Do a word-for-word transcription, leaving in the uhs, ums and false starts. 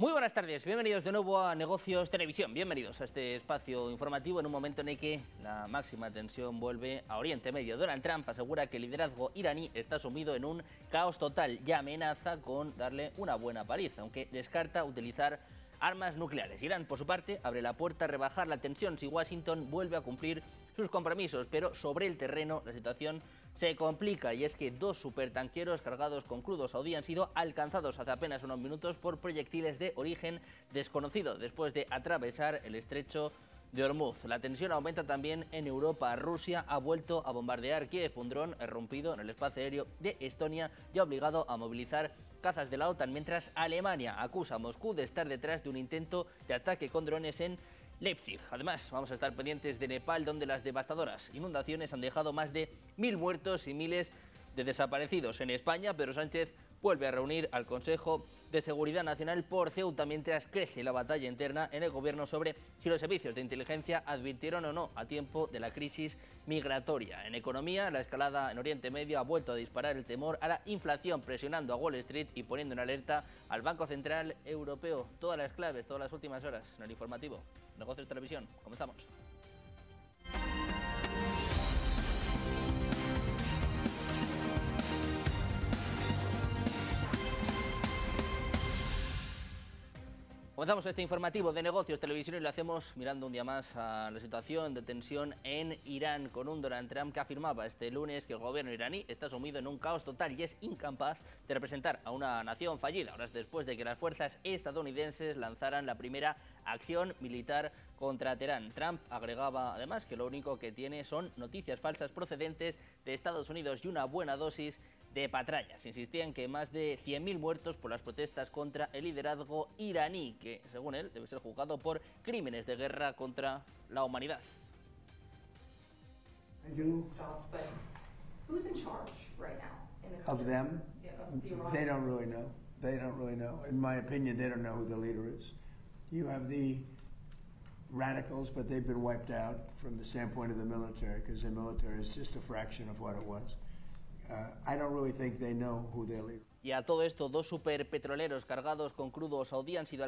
Muy buenas tardes, bienvenidos de nuevo a Negocios Televisión, bienvenidos a este espacio informativo en un momento en el que la máxima tensión vuelve a Oriente Medio. Donald Trump asegura que el liderazgo iraní está sumido en un caos total y amenaza con darle una buena paliza, aunque descarta utilizar armas nucleares. Irán, por su parte, abre la puerta a rebajar la tensión si Washington vuelve a cumplir sus compromisos, pero sobre el terreno la situación se complica, y es que dos supertanqueros cargados con crudo saudí han sido alcanzados hace apenas unos minutos por proyectiles de origen desconocido después de atravesar el estrecho de Hormuz. La tensión aumenta también en Europa. Rusia ha vuelto a bombardear Kiev. Un dron irrumpido en el espacio aéreo de Estonia y ha obligado a movilizar cazas de la OTAN, mientras Alemania acusa a Moscú de estar detrás de un intento de ataque con drones en Leipzig. Además, vamos a estar pendientes de Nepal, donde las devastadoras inundaciones han dejado más de mil muertos y miles de desaparecidos. En España, Pedro Sánchez vuelve a reunir al Consejo de Seguridad Nacional por Ceuta, mientras crece la batalla interna en el gobierno sobre si los servicios de inteligencia advirtieron o no a tiempo de la crisis migratoria. En economía, la escalada en Oriente Medio ha vuelto a disparar el temor a la inflación, presionando a Wall Street y poniendo en alerta al Banco Central Europeo. Todas las claves, todas las últimas horas en el informativo Negocios Televisión. Comenzamos. Comenzamos este informativo de Negocios Televisión y lo hacemos mirando un día más a la situación de tensión en Irán, con un Donald Trump que afirmaba este lunes que el gobierno iraní está sumido en un caos total y es incapaz de representar a una nación fallida, horas después de que las fuerzas estadounidenses lanzaran la primera acción militar contra Teherán. Trump agregaba además que lo único que tiene son noticias falsas procedentes de Estados Unidos y una buena dosis de patrañas. Insistía en que más de cien mil muertos por las protestas contra el liderazgo iraní, que según él debe ser juzgado por crímenes de guerra contra la humanidad. Of them, they don't really know. They don't really know. In my opinion, they don't know who the leader is. You have the radicals, but they've been wiped out from the standpoint of the military, because the military is just a fraction of what it was. Uh, I don't really think they know who their leader is. Y a todo esto, dos superpetroleros cargados con crudo saudí han sido